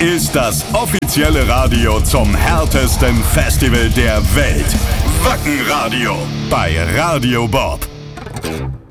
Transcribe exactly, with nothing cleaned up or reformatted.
ist das offizielle Radio zum härtesten Festival der Welt. Wacken Radio bei Radio Bob.